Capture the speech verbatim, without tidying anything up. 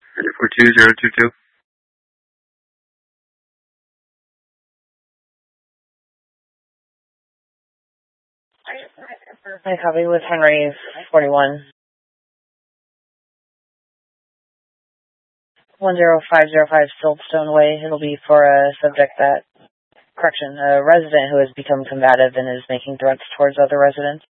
three four two zero two two. I copy with Henry forty-one. one zero five zero five Siltstone Way. It'll be for a subject that, correction, a resident who has become combative and is making threats towards other residents.